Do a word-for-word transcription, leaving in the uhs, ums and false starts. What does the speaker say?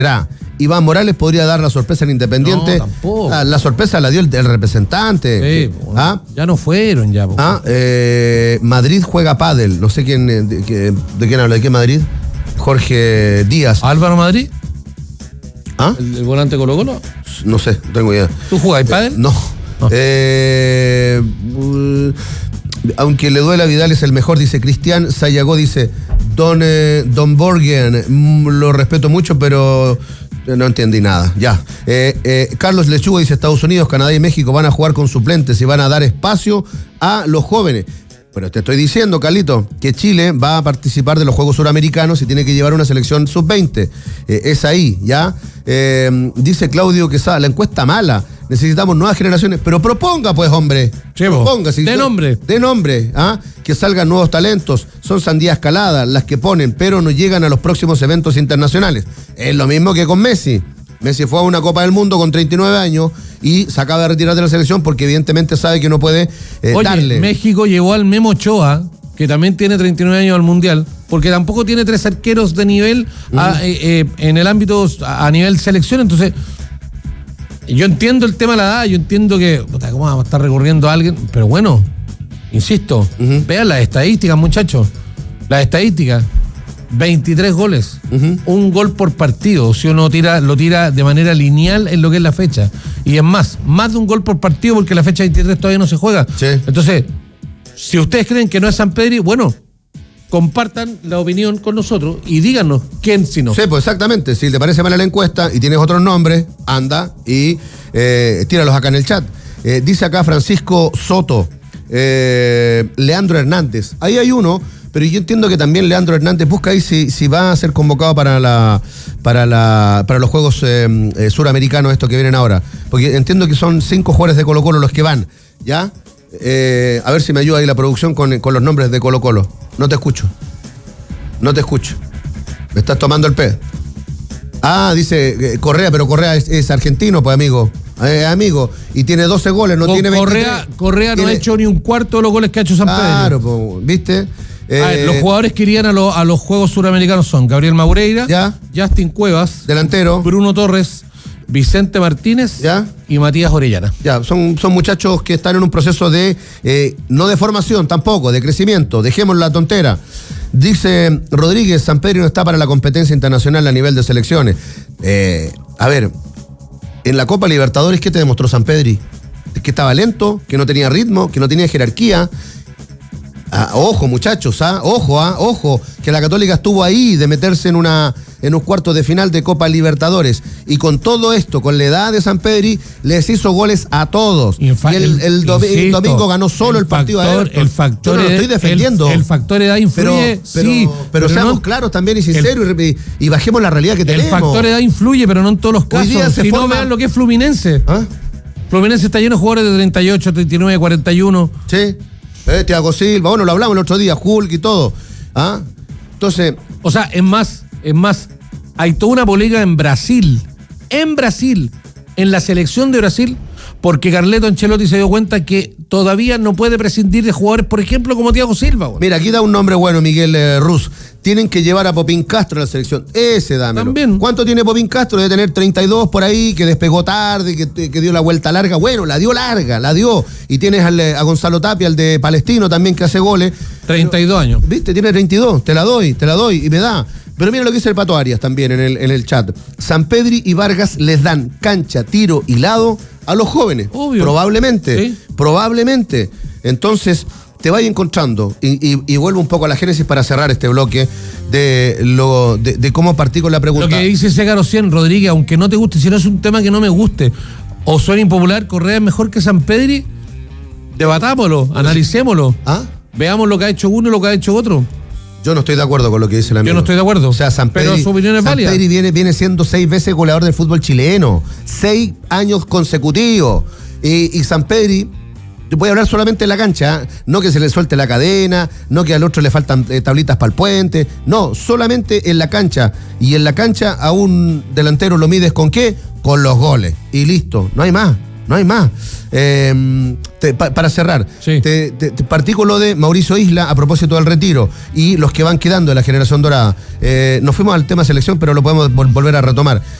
Iván Morales podría dar la sorpresa en Independiente. No, tampoco. La, la sorpresa la dio el, el representante. Sí, bueno, ¿ah? Ya no fueron ya. Ah, eh, Madrid juega pádel. No sé quién, de, de, de quién habla. ¿De qué Madrid? Jorge Díaz. ¿Álvaro Madrid? ¿Ah? ¿El, el volante Colo Colo? No sé, no tengo idea. ¿Tú jugás pádel? Eh, no. Ah. Eh, uh, aunque le duele a Vidal es el mejor, dice Cristian. Sayagó dice, Don, eh, Don Borgen, mm, lo respeto mucho, pero no entendí nada. Ya. Eh, eh, Carlos Lechuga dice, Estados Unidos, Canadá y México van a jugar con suplentes y van a dar espacio a los jóvenes. Pero te estoy diciendo, Carlito, que Chile va a participar de los Juegos Suramericanos y tiene que llevar una selección sub veinte. Eh, es ahí, ¿ya? Eh, dice Claudio Quesada, la encuesta mala. Necesitamos nuevas generaciones. Pero proponga, pues, hombre. Sí, proponga. Si de nombre. De nombre, ¿ah? Que salgan nuevos talentos. Son sandías caladas las que ponen, pero no llegan a los próximos eventos internacionales. Es lo mismo que con Messi. Messi fue a una Copa del Mundo con treinta y nueve años y se acaba de retirar de la selección porque evidentemente sabe que no puede eh, Oye, darle. México llevó al Memo Ochoa, que también tiene treinta y nueve años al Mundial, porque tampoco tiene tres arqueros de nivel uh-huh. a, eh, eh, en el ámbito a, a nivel selección. Entonces, yo entiendo el tema de la edad, yo entiendo que, puta, ¿cómo vamos a estar recurriendo a alguien? Pero bueno, insisto, uh-huh. vean las estadísticas, muchachos, las estadísticas. veintitrés goles, uh-huh. un gol por partido, si uno tira, lo tira de manera lineal en lo que es la fecha. Y es más, más de un gol por partido porque la fecha veintitrés todavía no se juega. Sí. Entonces, si ustedes creen que no es Sampedri, bueno, compartan la opinión con nosotros y díganos quién si no. Sí, pues exactamente. Si te parece mala la encuesta y tienes otros nombres, anda y eh, tíralos acá en el chat. Eh, dice acá Francisco Soto, eh, Leandro Hernández. Ahí hay uno. Pero yo entiendo que también Leandro Hernández busca ahí si, si va a ser convocado para la para la para los Juegos eh, eh, Suramericanos, estos que vienen ahora. Porque entiendo que son cinco jugadores de Colo Colo los que van, ¿ya? Eh, a ver si me ayuda ahí la producción con, con los nombres de Colo Colo. No te escucho. No te escucho. Me estás tomando el pez. Ah, dice eh, Correa, pero Correa es, es argentino, pues amigo. Eh, amigo, y tiene doce goles, no Con tiene veintitrés. Correa, Correa tiene... no ha hecho ni un cuarto de los goles que ha hecho Sampedri. Claro, pues, ¿viste? Eh, a ver, los jugadores que irían a, lo, a los Juegos Suramericanos son Gabriel Maureira, ¿ya? Justin Cuevas, delantero, Bruno Torres, Vicente Martínez, ¿ya? Y Matías Orellana. Ya, son, son muchachos que están en un proceso de, eh, no de formación tampoco, de crecimiento. Dejemos la tontera. Dice Rodríguez, Sampedri no está para la competencia internacional a nivel de selecciones. Eh, a ver, en la Copa Libertadores, ¿qué te demostró Sampedri? Que estaba lento, que no tenía ritmo, que no tenía jerarquía. Ah, ojo, muchachos, ¿ah? ojo, ¿ah? ojo, que la Católica estuvo ahí de meterse en una en un cuarto de final de Copa Libertadores. Y con todo esto, con la edad de Sampedri, les hizo goles a todos. Infa- y el, el, el, domi- insisto, el domingo ganó solo el, el partido factor, a Everton. El factor Yo no lo estoy defendiendo. El, el factor edad influye, pero, pero, sí. Pero, pero seamos no, claros también y sinceros el, y, y bajemos la realidad que tenemos. El factor edad influye, pero no en todos los casos. Hoy día se si forma... no, vean lo que es Fluminense. ¿Ah? Fluminense está lleno de jugadores de treinta y ocho, treinta y nueve, cuarenta y uno. Sí. Eh, Thiago Silva, bueno, lo hablamos el otro día, Hulk y todo. ¿Ah? Entonces. O sea, es más, es más, hay toda una polémica en Brasil, en Brasil, en la selección de Brasil, porque Carleto Ancelotti se dio cuenta que todavía no puede prescindir de jugadores, por ejemplo, como Thiago Silva. Bueno. Mira, aquí da un nombre bueno, Miguel eh, Ruz. Tienen que llevar a Popín Castro a la selección. Ese dámelo. También. ¿Cuánto tiene Popín Castro? Debe tener treinta y dos por ahí, que despegó tarde, que, que dio la vuelta larga. Bueno, la dio larga, la dio. Y tienes al, a Gonzalo Tapia, el de Palestino también, que hace goles. treinta y dos Pero, años. ¿Viste? Tiene treinta y dos. Te la doy, te la doy y me da. Pero mira lo que dice el Pato Arias también en el, en el chat. Sampedri y Vargas les dan cancha, tiro y lado a los jóvenes. Obvio. Probablemente. ¿Sí? Probablemente. Entonces, te vaya encontrando. Y, y, y vuelvo un poco a la génesis para cerrar este bloque de lo de, de cómo partí con la pregunta. Lo que dice Ségaro cien, Rodríguez, aunque no te guste, si no es un tema que no me guste, o suena impopular, Correa es mejor que Sampedri, debatámoslo, analicémoslo. ¿Ah? Veamos lo que ha hecho uno y lo que ha hecho otro. Yo no estoy de acuerdo con lo que dice el amigo. Yo no estoy de acuerdo. O sea, Sampedri, pero su opinión es válida. Sampedri viene, viene siendo seis veces goleador del fútbol chileno. Seis años consecutivos. Y, y Sampedri, yo voy a hablar solamente de la cancha, ¿eh? No que se le suelte la cadena, no que al otro le faltan eh, tablitas para el puente. No, solamente en la cancha. Y en la cancha a un delantero lo mides ¿con qué? Con los goles. Y listo, no hay más. No hay más. Eh, te, pa, para cerrar, sí. te, te, te partí con lo de Mauricio Isla a propósito del retiro y los que van quedando de la generación dorada. Eh, nos fuimos al tema selección, pero lo podemos vol- volver a retomar.